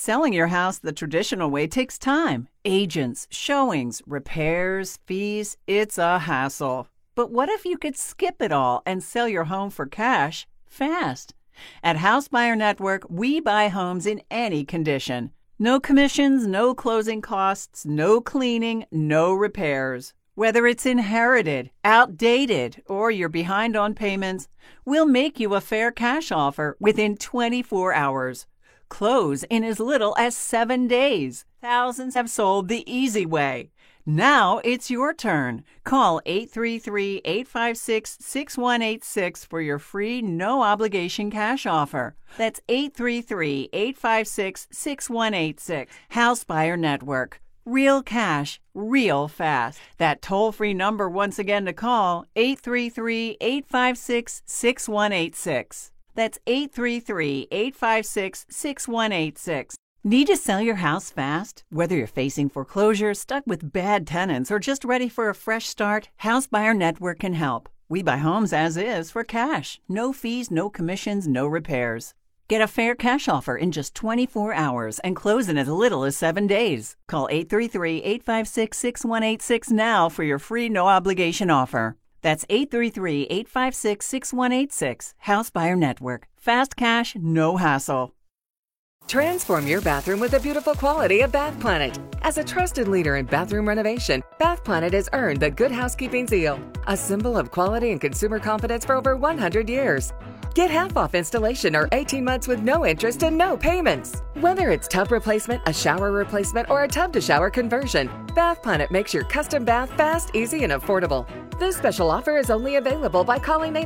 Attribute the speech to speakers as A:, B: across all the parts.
A: Selling your house the traditional way takes time. Agents, showings, repairs, fees. It's a hassle. But what if you could skip it all and sell your home for cash fast? At House Buyer Network, we buy homes in any condition. No commissions, no closing costs, no cleaning, no repairs. Whether it's inherited, outdated, or you're behind on payments, we'll make you a fair cash offer within 24 hours. Close in as little as 7 days. Thousands have sold the easy way. Now it's your turn. Call 833-856-6186 for your free, no-obligation cash offer. That's 833-856-6186. House Buyer Network. Real cash, real fast. That toll-free number once again to call, 833-856-6186. That's 833-856-6186. Need to sell your house fast? Whether you're facing foreclosure, stuck with bad tenants, or just ready for a fresh start, House Buyer Network can help. We buy homes as is for cash. No fees, no commissions, no repairs. Get a fair cash offer in just 24 hours and close in as little as 7 days. Call 833-856-6186 now for your free no-obligation offer. That's 833-856-6186. House Buyer Network. Fast cash, no hassle.
B: Transform your bathroom with the beautiful quality of Bath Planet. As a trusted leader in bathroom renovation, Bath Planet has earned the Good Housekeeping seal, a symbol of quality and consumer confidence for over 100 years. Get half off installation or 18 months with no interest and no payments. Whether it's tub replacement, a shower replacement, or a tub-to-shower conversion, Bath Planet makes your custom bath fast, easy, and affordable. This special offer is only available by calling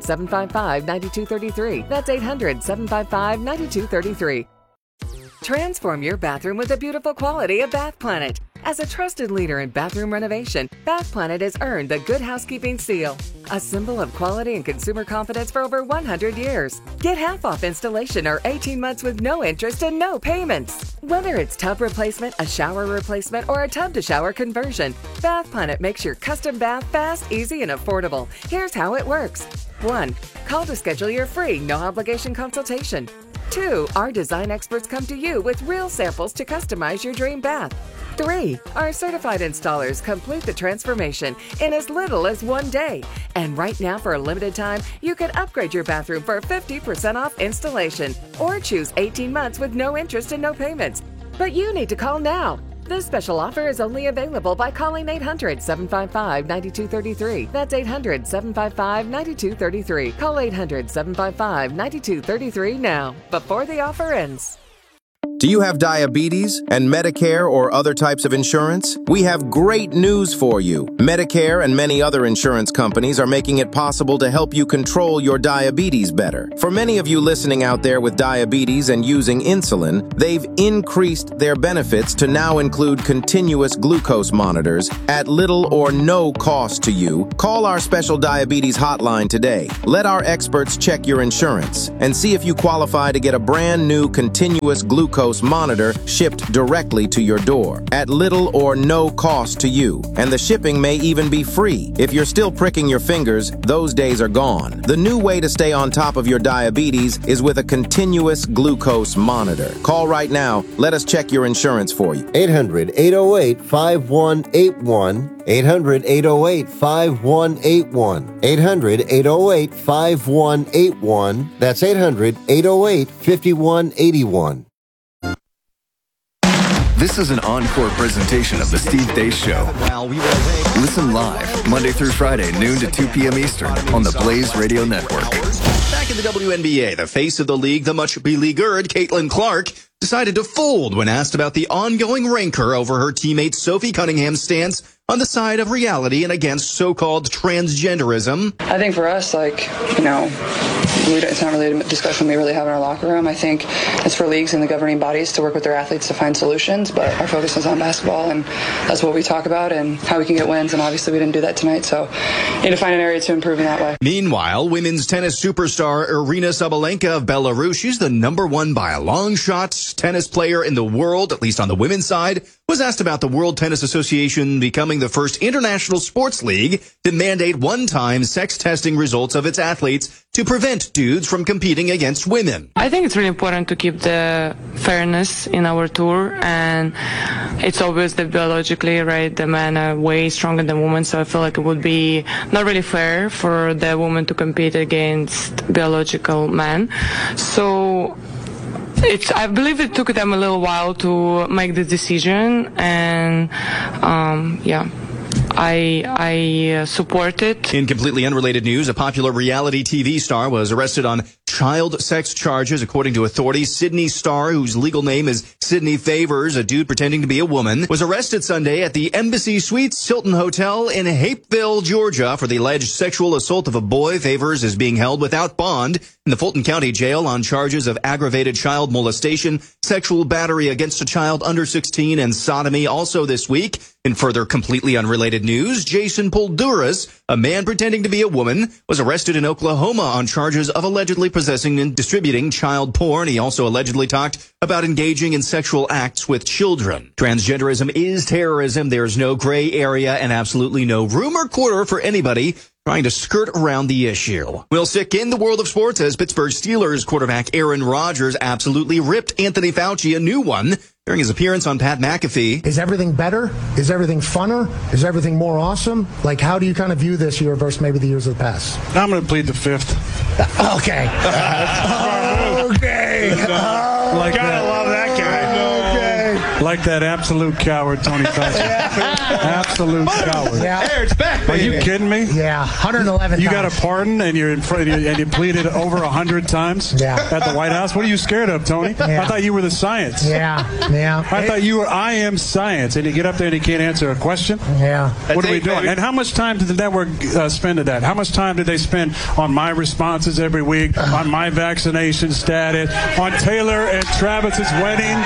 B: 800-755-9233. That's 800-755-9233. Transform your bathroom with the beautiful quality of Bath Planet. As a trusted leader in bathroom renovation, Bath Planet has earned the Good Housekeeping seal, a symbol of quality and consumer confidence for over 100 years. Get half off installation or 18 months with no interest and no payments. Whether it's tub replacement, a shower replacement, or a tub-to-shower conversion, Bath Planet makes your custom bath fast, easy, and affordable. Here's how it works. 1. Call to schedule your free, no-obligation consultation. 2. Our design experts come to you with real samples to customize your dream bath. 3. Our certified installers complete the transformation in as little as 1 day. And right now, for a limited time, you can upgrade your bathroom for 50% off installation or choose 18 months with no interest and no payments. But you need to call now. This special offer is only available by calling 800-755-9233. That's 800-755-9233. Call 800-755-9233 now, before the offer ends.
C: Do you have diabetes and Medicare or other types of insurance? We have great news for you. Medicare and many other insurance companies are making it possible to help you control your diabetes better. For many of you listening out there with diabetes and using insulin, they've increased their benefits to now include continuous glucose monitors at little or no cost to you. Call our special diabetes hotline today. Let our experts check your insurance and see if you qualify to get a brand new continuous glucose monitor shipped directly to your door at little or no cost to you. And the shipping may even be free. If you're still pricking your fingers, those days are gone. The new way to stay on top of your diabetes is with a continuous glucose monitor. Call right now. Let us check your insurance for you.
D: 800-808-5181. 800-808-5181. 800-808-5181. That's 800-808-5181.
E: This is an encore presentation of The Steve Deace Show. Listen live, Monday through Friday, noon to 2 p.m. Eastern, on the Blaze Radio Network.
F: Back in the WNBA, the face of the league, the much beleaguered Caitlin Clark, decided to fold when asked about the ongoing rancor over her teammate Sophie Cunningham's stance on the side of reality and against so-called transgenderism.
G: I think for us, it's not really a discussion we really have in our locker room. I think it's for leagues and the governing bodies to work with their athletes to find solutions, but our focus is on basketball, and that's what we talk about and how we can get wins, and obviously we didn't do that tonight, so need to find an area to improve in that way.
F: Meanwhile, women's tennis superstar Irina Sabalenka of Belarus, she's the #1 by a long shot tennis player in the world, at least on the women's side, was asked about the World Tennis Association becoming the first international sports league to mandate one-time sex testing results of its athletes to prevent dudes from competing against women.
H: I think it's really important to keep the fairness in our tour, and it's obvious that biologically, right, the men are way stronger than women, so I feel like it would be not really fair for the woman to compete against biological men. So I believe it took them a little while to make the decision, and I support it.
F: In completely unrelated news, a popular reality TV star was arrested on child sex charges, according to authorities. Sydney Starr, whose legal name is Sydney Favors, a dude pretending to be a woman, was arrested Sunday at the Embassy Suites Hilton Hotel in Hapeville, Georgia, for the alleged sexual assault of a boy. Favors is being held without bond in the Fulton County Jail on charges of aggravated child molestation, sexual battery against a child under 16, and sodomy. Also this week, in further completely unrelated news, Jason Polduras, a man pretending to be a woman, was arrested in Oklahoma on charges of allegedly possessing and distributing child porn. He also allegedly talked about engaging in sexual acts with children. Transgenderism is terrorism. There's no gray area and absolutely no room or quarter for anybody trying to skirt around the issue. We'll stick in the world of sports as Pittsburgh Steelers quarterback Aaron Rodgers absolutely ripped Anthony Fauci a new one during his appearance on Pat McAfee.
I: Is everything better? Is everything funner? Is everything more awesome? Like, how do you kind of view this year versus maybe the years of the past?
J: I'm going to plead the fifth.
I: Okay. Okay.
J: Gotta love that guy. Like that absolute coward, Tony Fauci. Absolute coward.
I: Yeah.
J: There, it's back, baby. Are you kidding me?
I: Yeah, 111
J: You
I: times.
J: got a pardon and you're in front and you pleaded over 100 times at the White House? What are you scared of, Tony?
I: Yeah.
J: I thought you were the science.
I: Yeah.
J: I thought you were I am science, and you get up there and you can't answer a question?
I: Yeah.
J: What are we doing? And how much time did the network spend at that? How much time did they spend on my responses every week, on my vaccination status, on Taylor and Travis's wedding?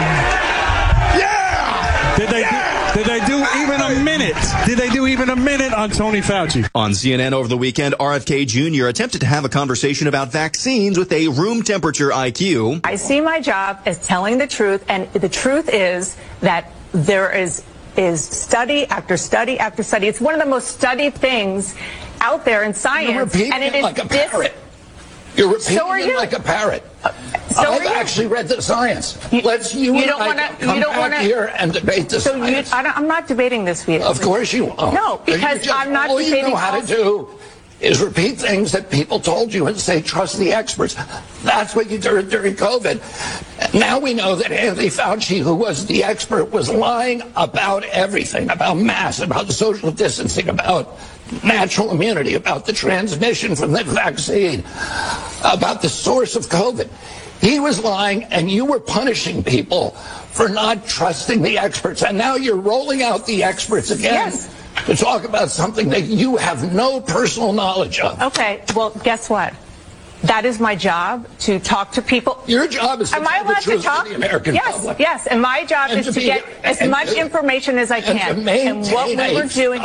J: Did they do even a minute? Did they do even a minute on Tony Fauci?
F: On CNN over the weekend, RFK Jr. attempted to have a conversation about vaccines with a room temperature IQ.
K: I see my job as telling the truth, and the truth is that there is study after study after study. It's one of the most studied things out there in science.
L: You're repeating
K: and it
L: it
K: is
L: like a parrot. You're repeating it like a parrot. I've actually read the science. Let's come back here and debate the science.
K: I'm not debating this with you.
L: Of course you won't.
K: No, because I'm not debating.
L: All you know how to do is repeat things that people told you and say, trust the experts. That's what you did during COVID. Now we know that Anthony Fauci, who was the expert, was lying about everything, about masks, about social distancing, about natural immunity, about the transmission from the vaccine, about the source of COVID. He was lying, and you were punishing people for not trusting the experts. And now you're rolling out the experts again to talk about something that you have no personal knowledge of.
K: Okay, well, guess what? That is my job, to talk to people.
L: Your job is to tell the truth to the American public.
K: Yes, and my job is to get as much information as I can. And what we were doing,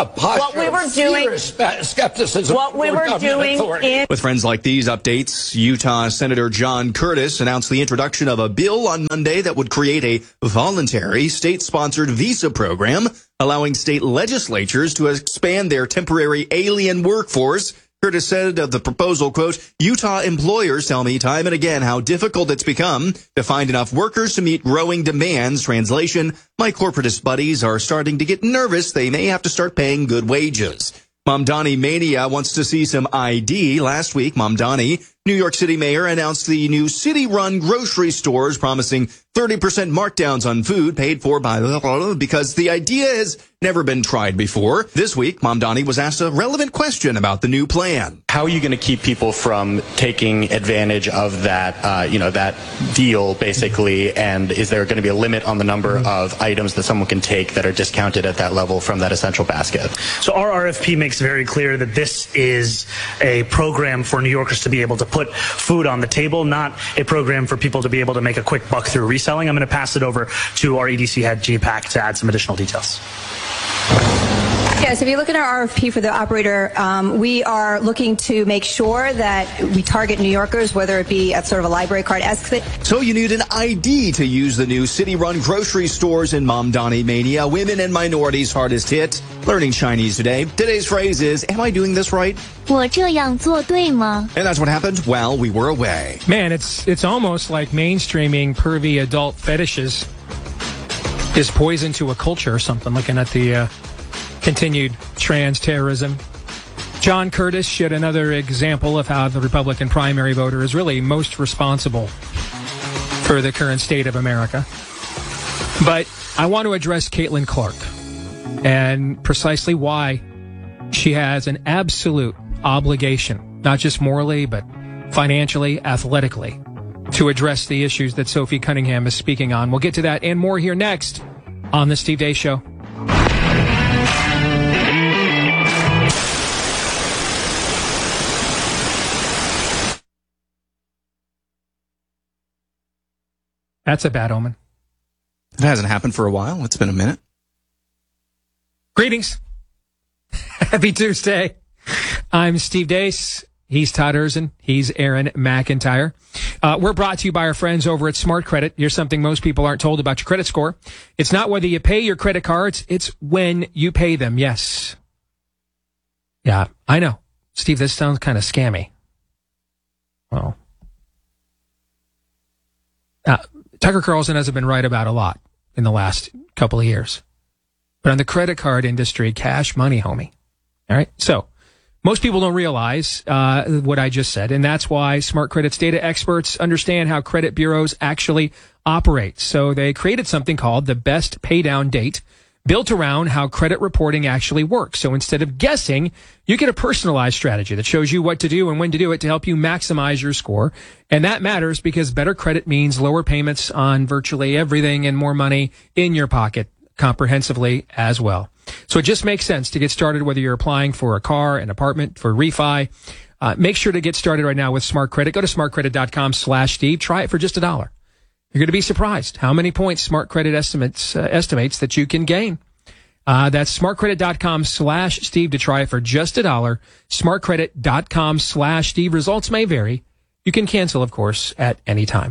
F: With friends like these updates, Utah Senator John Curtis announced the introduction of a bill on Monday that would create a voluntary state-sponsored visa program, allowing state legislatures to expand their temporary alien workforce. Curtis said of the proposal, quote, Utah employers tell me time and again how difficult it's become to find enough workers to meet growing demands. Translation, my corporatist buddies are starting to get nervous. They may have to start paying good wages. Mamdani Mania wants to see some ID. Last week, Mamdani, New York City mayor, announced the new city-run grocery stores promising 30% markdowns on food paid for by because the idea has never been tried before. This week, Mamdani was asked a relevant question about the new plan.
M: How are you going to keep people from taking advantage of that, that deal, basically? And is there going to be a limit on the number of items that someone can take that are discounted at that level from that essential basket?
N: So our RFP makes very clear that this is a program for New Yorkers to be able to put food on the table, not a program for people to be able to make a quick buck through reselling. I'm going to pass it over to our EDC head, G. Pack, to add some additional details.
O: Yes, if you look at our RFP for the operator, we are looking to make sure that we target New Yorkers, whether it be at sort of a library card exit.
F: So you need an ID to use the new city-run grocery stores in Mamdani Mania. Women and minorities hardest hit. Learning Chinese today. Today's phrase is, am I doing this right?
P: 我这样做对吗?
F: And that's what happened while we were away.
Q: Man, it's almost like mainstreaming pervy adult fetishes is poison to a culture or something, looking at the continued trans terrorism. John Curtis yet another example of how the Republican primary voter is really most responsible for the current state of America. But I want to address Caitlin Clark and precisely why she has an absolute obligation, not just morally, but financially, athletically, to address the issues that Sophie Cunningham is speaking on. We'll get to that and more here next on The Steve Deace Show. That's a bad omen.
F: It hasn't happened for a while. It's been a minute.
Q: Greetings. Happy Tuesday. I'm Steve Deace. He's Todd Erzin. He's Aaron McIntyre. We're brought to you by our friends over at Smart Credit. Here's something most people aren't told about your credit score. It's not whether you pay your credit cards, it's when you pay them. Yes. Yeah, I know. Steve, this sounds kind of scammy. Well, Tucker Carlson hasn't been right about a lot in the last couple of years. But on the credit card industry, cash money, homie. All right? So, most people don't realize what I just said, and that's why Smart Credit's data experts understand how credit bureaus actually operate. So they created something called the Best Paydown Date, built around how credit reporting actually works. So instead of guessing, you get a personalized strategy that shows you what to do and when to do it to help you maximize your score. And that matters because better credit means lower payments on virtually everything and more money in your pocket comprehensively as well. So it just makes sense to get started whether you're applying for a car, an apartment, for refi. Make sure to get started right now with Smart Credit. Go to smartcredit.com/Steve. Try it for just $1. You're going to be surprised how many points Smart Credit estimates that you can gain. That's smartcredit.com/Steve to try it for just $1. Smartcredit.com/Steve. Results may vary. You can cancel, of course, at any time.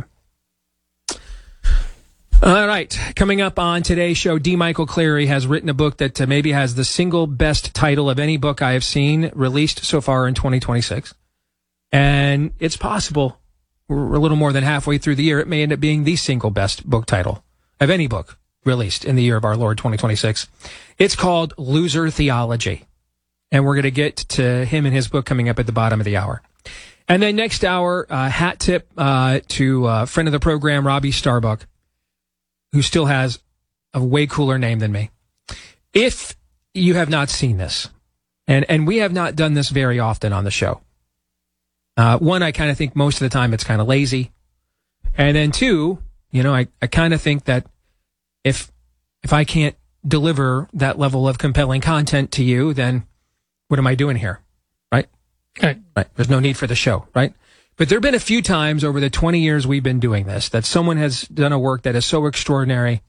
Q: All right. Coming up on today's show, D. Michael Cleary has written a book that maybe has the single best title of any book I have seen released so far in 2026. And it's possible we're a little more than halfway through the year. It may end up being the single best book title of any book released in the year of our Lord 2026. It's called Loser Theology. And we're going to get to him and his book coming up at the bottom of the hour. And then next hour, hat tip to a friend of the program, Robbie Starbuck, who still has a way cooler name than me. If you have not seen this, and we have not done this very often on the show, one, I kind of think most of the time it's kind of lazy. And then two, I kind of think that if I can't deliver that level of compelling content to you, then what am I doing here? Right? Right. There's no need for the show, right? But there have been a few times over the 20 years we've been doing this that someone has done a work that is so extraordinary.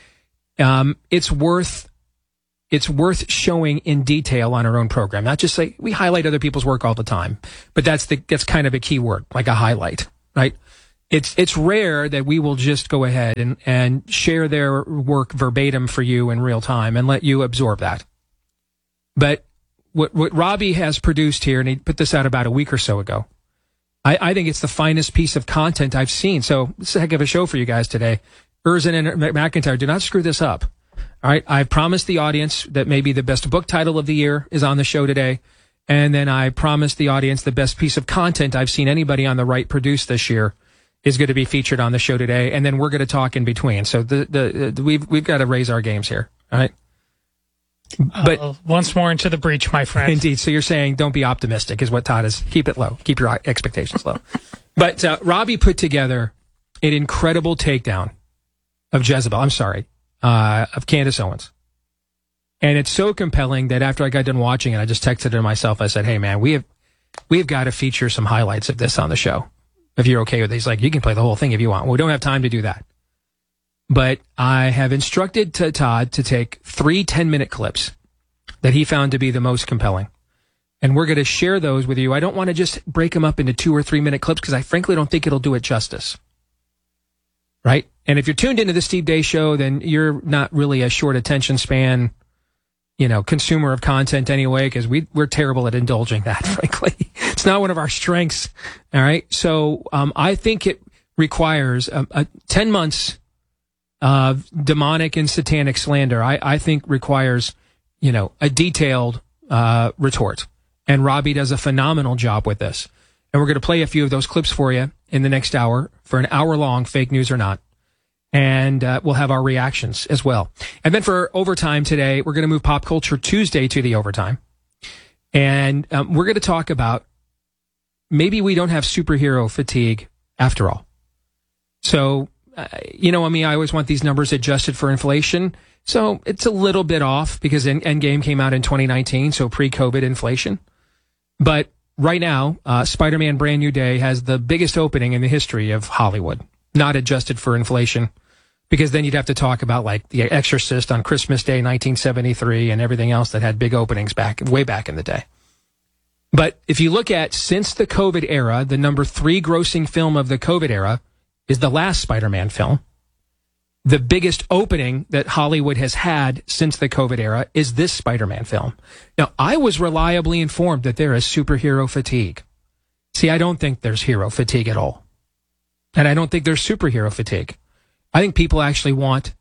Q: It's worth showing in detail on our own program. Not just say we highlight other people's work all the time, but that's kind of a key word, like a highlight, right? It's rare that we will just go ahead and share their work verbatim for you in real time and let you absorb that. But what Robbie has produced here, and he put this out about a week or so ago, I think it's the finest piece of content I've seen. So it's a heck of a show for you guys today. Erzin and McIntyre, do not screw this up. All right. I've promised the audience that maybe the best book title of the year is on the show today. And then I promised the audience the best piece of content I've seen anybody on the right produce this year is going to be featured on the show today. And then we're going to talk in between. So we've got to raise our games here. All right. But
R: once more into the breach, my friend.
Q: Indeed. So you're saying don't be optimistic is what Todd is. Keep it low. Keep your expectations low. But Robbie put together an incredible takedown of Jezebel. Of Candace Owens. And it's so compelling that after I got done watching it, I just texted her myself. I said, hey, man, we've got to feature some highlights of this on the show. If you're okay with it. He's like, you can play the whole thing if you want. Well, we don't have time to do that. But I have instructed Todd to take 3 10-minute clips that he found to be the most compelling. And we're going to share those with you. I don't want to just break them up into 2 or 3 minute clips because I frankly don't think it'll do it justice. Right? And if you're tuned into the Steve Deace Show, then you're not really a short attention span, consumer of content anyway, because we're terrible at indulging that, frankly. It's not one of our strengths. All right? So I think it requires 10 months of demonic and satanic slander. I think requires, a detailed retort. And Robbie does a phenomenal job with this. And we're going to play a few of those clips for you in the next hour, for an hour long, fake news or not. And we'll have our reactions as well. And then for Overtime today, we're going to move Pop Culture Tuesday to the Overtime. And we're going to talk about maybe we don't have superhero fatigue after all. So, I always want these numbers adjusted for inflation. So it's a little bit off because Endgame came out in 2019, so pre-COVID inflation. But right now, Spider-Man Brand New Day has the biggest opening in the history of Hollywood, not adjusted for inflation, because then you'd have to talk about like The Exorcist on Christmas Day 1973 and everything else that had big openings way back in the day. But if you look at since the COVID era, the number 3 grossing film of the COVID era is the last Spider-Man film. The biggest opening that Hollywood has had since the COVID era is this Spider-Man film. Now, I was reliably informed that there is superhero fatigue. See, I don't think there's hero fatigue at all. And I don't think there's superhero fatigue. I think people actually want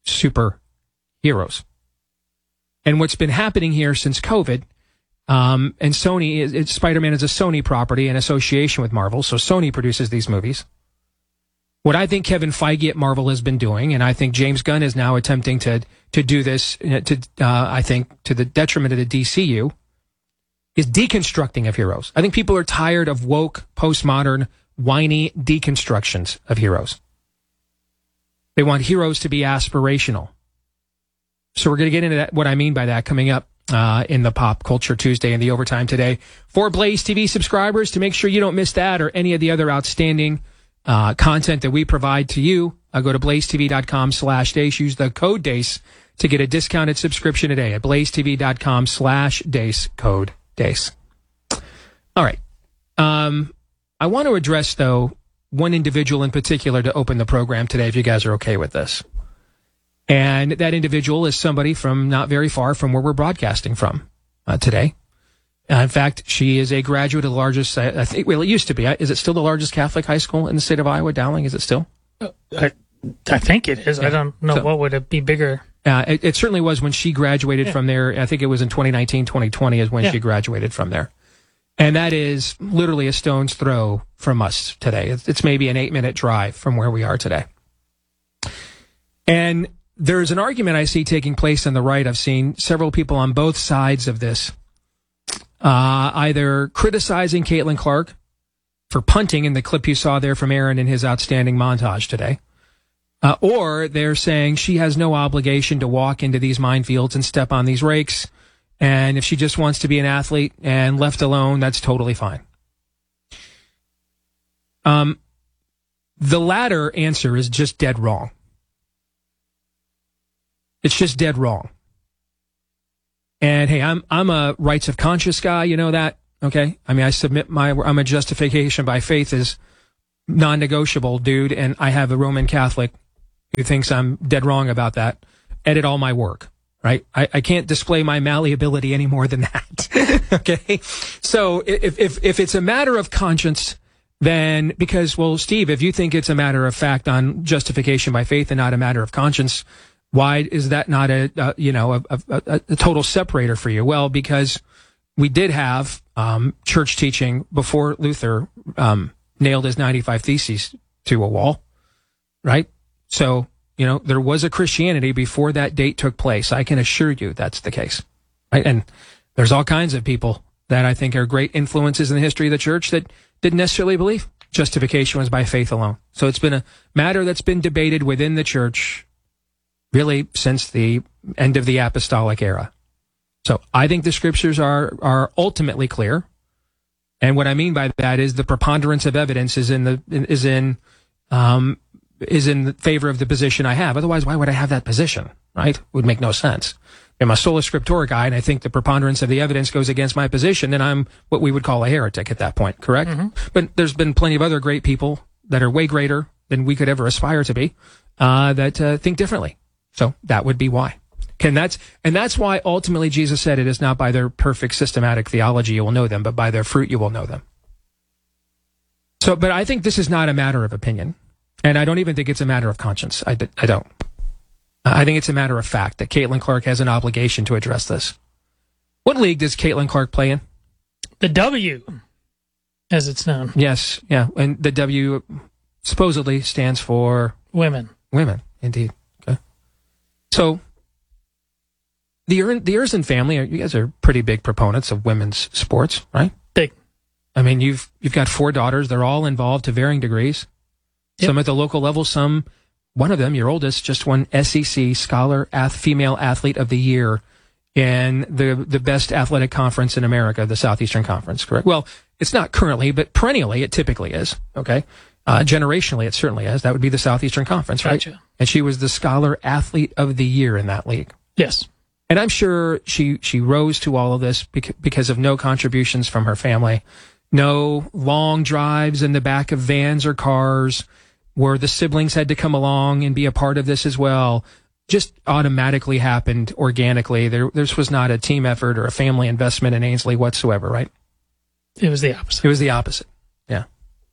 Q: superheroes. And what's been happening here since COVID, and Sony, Spider-Man is a Sony property in association with Marvel, so Sony produces these movies. What I think Kevin Feige at Marvel has been doing, and I think James Gunn is now attempting to do this, I think, to the detriment of the DCU, is deconstructing of heroes. I think people are tired of woke, postmodern, whiny deconstructions of heroes. They want heroes to be aspirational. So we're going to get into that, what I mean by that, coming up in the Pop Culture Tuesday and the Overtime today. For Blaze TV subscribers, to make sure you don't miss that or any of the other outstanding content that we provide to you, go to blazetv.com/Deace. Use the code Deace to get a discounted subscription today at blazetv.com/Deace, code Deace. All right. I want to address, though, one individual in particular to open the program today, if you guys are okay with this. And that individual is somebody from not very far from where we're broadcasting from today. In fact, she is a graduate of the largest, I think, well, it used to be. Is it still the largest Catholic high school in the state of Iowa? Dowling, is it still?
R: I think it is. Yeah. I don't know. What would it be bigger?
Q: It certainly was when she graduated from there. I think it was in 2019, 2020 is when she graduated from there. And that is literally a stone's throw from us today. It's maybe an 8-minute drive from where we are today. And there's an argument I see taking place on the right. I've seen several people on both sides of this. Either criticizing Caitlin Clark for punting in the clip you saw there from Aaron in his outstanding montage today, or they're saying she has no obligation to walk into these minefields and step on these rakes, and if she just wants to be an athlete and left alone, that's totally fine. The latter answer is just dead wrong. It's just dead wrong. And hey, I'm a rights of conscience guy, you know that, okay? I mean, I'm a justification by faith is non-negotiable dude, and I have a Roman Catholic who thinks I'm dead wrong about that. Edit all my work, right? I can't display my malleability any more than that, okay? So if it's a matter of conscience, then because, well, Steve, if you think it's a matter of fact on justification by faith and not a matter of conscience, why is that not a total separator for you? Well, because we did have church teaching before Luther nailed his 95 Theses to a wall, right? So, there was a Christianity before that date took place. I can assure you that's the case, right? And there's all kinds of people that I think are great influences in the history of the church that didn't necessarily believe justification was by faith alone. So it's been a matter that's been debated within the church really since the end of the apostolic era. So I think the scriptures are ultimately clear. And what I mean by that is the preponderance of evidence is in is in favor of the position I have. Otherwise, why would I have that position, right? It would make no sense. I'm a sola scriptura guy, and I think the preponderance of the evidence goes against my position, then I'm what we would call a heretic at that point, correct? But there's been plenty of other great people that are way greater than we could ever aspire to be, that think differently. So that would be why. And that's why ultimately Jesus said it is not by their perfect systematic theology you will know them, but by their fruit you will know them. So, but I think this is not a matter of opinion. And I don't even think it's a matter of conscience. I don't. I think it's a matter of fact that Caitlin Clark has an obligation to address this. What league does Caitlin Clark play in?
R: The W, as it's known.
Q: Yes, yeah. And the W supposedly stands for...
R: Women.
Q: Women, indeed. Okay. So, the Erzin family, you guys are pretty big proponents of women's sports, right?
R: Big.
Q: I mean, you've got 4 daughters. They're all involved to varying degrees. Yep. Some at the local level, one of them, your oldest, just won SEC Scholar Female Athlete of the Year in the best athletic conference in America, the Southeastern Conference, correct? Well, it's not currently, but perennially it typically is, okay? Generationally it certainly is. That would be the Southeastern Conference, right?
R: Gotcha.
Q: And she was the Scholar Athlete of the Year in that league.
R: Yes.
Q: And I'm sure she rose to all of this because of no contributions from her family, no long drives in the back of vans or cars, where the siblings had to come along and be a part of this as well, just automatically happened organically. This was not a team effort or a family investment in Ainsley whatsoever, right?
R: It was the opposite.
Q: It was the opposite, yeah.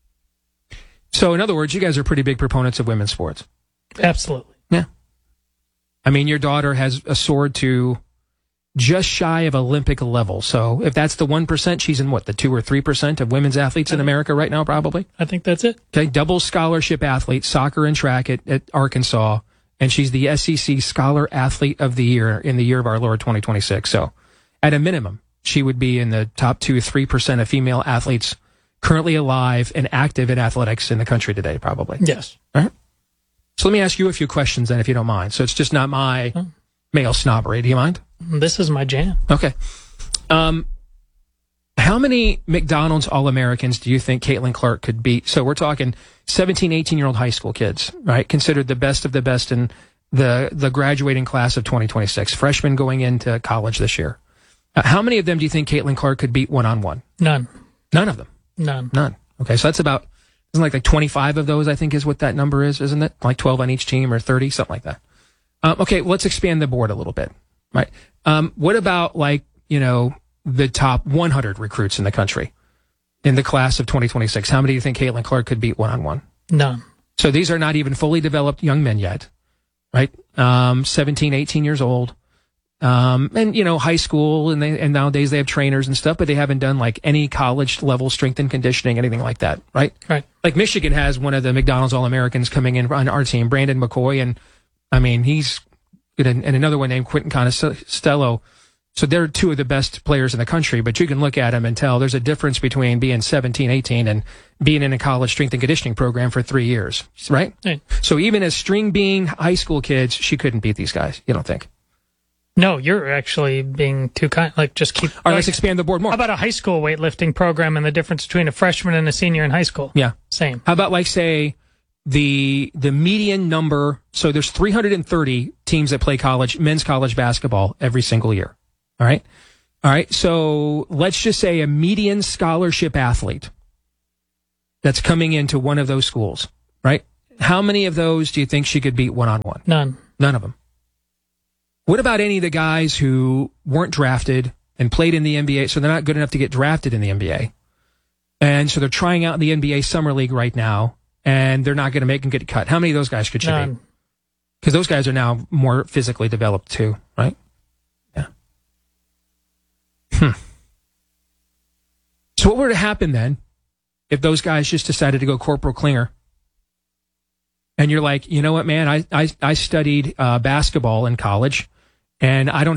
Q: So, in other words, you guys are pretty big proponents of women's sports.
R: Absolutely.
Q: Yeah. I mean, your daughter has soared to just shy of Olympic level. So if that's the 1%, she's in what, the 2 or 3% of women's athletes in America right now, probably?
R: I think that's it.
Q: Okay, double scholarship athlete, soccer and track at Arkansas, and she's the SEC Scholar Athlete of the Year in the year of our Lord 2026. So at a minimum, she would be in the top 2-3% of female athletes currently alive and active in athletics in the country today, probably.
R: Yes.
Q: All right. So let me ask you a few questions then, if you don't mind. So it's just not my male snobbery. Do you mind?
R: This is my jam.
Q: Okay. How many McDonald's All-Americans do you think Caitlin Clark could beat? So we're talking 17, 18-year-old high school kids, right? Considered the best of the best in the graduating class of 2026, freshmen going into college this year. How many of them do you think Caitlin Clark could beat one-on-one?
R: None.
Q: None of them?
R: None.
Q: Okay, so that's about, isn't like 25 of those, I think, is what that number is, isn't it? Like 12 on each team or 30, something like that. Okay, let's expand the board a little bit, right? What about the top 100 recruits in the country in the class of 2026? How many do you think Caitlin Clark could beat one-on-one?
R: None.
Q: So these are not even fully developed young men yet, right? 17, 18 years old. And high school and nowadays they have trainers and stuff, but they haven't done like any college level strength and conditioning, anything like that, right?
R: Right.
Q: Like Michigan has one of the McDonald's All-Americans coming in on our team, Brandon McCoy, and I mean, he's good, and another one named Quentin Costello. So they're 2 of the best players in the country, but you can look at them and tell there's a difference between being 17, 18 and being in a college strength and conditioning program for 3 years, right?
R: Hey.
Q: So even as string being high school kids, she couldn't beat these guys, you don't think?
R: No, you're actually being too kind. Like, just keep...
Q: All right, let's expand the board more.
R: How about a high school weightlifting program and the difference between a freshman and a senior in high school?
Q: Yeah.
R: Same.
Q: How about, like, say, the median number... So there's 330 teams that play men's college basketball every single year. All right. So let's just say a median scholarship athlete that's coming into one of those schools, right? How many of those do you think she could beat one-on-one?
R: None.
Q: None of them. What about any of the guys who weren't drafted and played in the NBA, so they're not good enough to get drafted in the NBA? And so they're trying out in the NBA Summer League right now, and they're not going to make them get cut. How many of those guys could she beat? Because those guys are now more physically developed too, right? Yeah. So what would happen then if those guys just decided to go Corporal Klinger? And you're like, you know what, man, I studied basketball in college, and I don't